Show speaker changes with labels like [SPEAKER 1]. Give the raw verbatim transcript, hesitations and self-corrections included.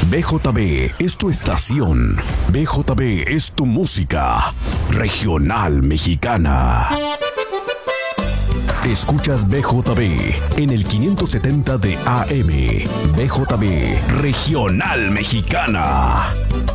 [SPEAKER 1] B J B es tu estación. B J B es tu música regional mexicana. Escuchas B J B en el quinientos setenta de A M. B J B Regional Mexicana.